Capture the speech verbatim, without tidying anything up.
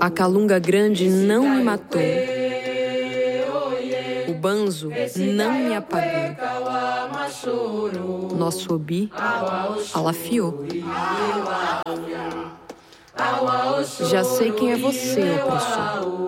A calunga grande não me matou. O banzo não me apagou. Nosso obi alafiou. Já sei quem é você, opressor.